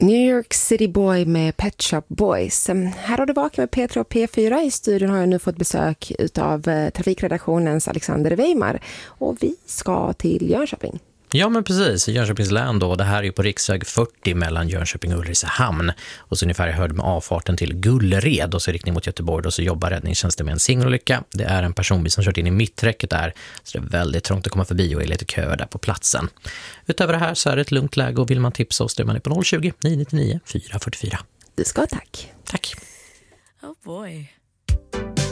New York City Boy med Pet Shop Boys. Här har du vakat med P3 och P4. I studion har jag nu fått besök av trafikredaktionens Alexander Weimar. Och vi ska till Jönköping. Ja, men precis. Jönköpings län då. Det här är ju på riksväg 40 mellan Jönköping och Ulricehamn. Och så ungefär hörd med avfarten till Gullered och så riktning mot Göteborg. Och så jobbar räddningstjänsten med en singelolycka. Det är en personbil som kört in i mitträcket där. Så det är väldigt trångt att komma förbi och är lite köer där på platsen. Utöver det här så är det ett lugnt läge och vill man tipsa oss, det är man på 020 999 444. Du ska tack. Tack. Oh boy.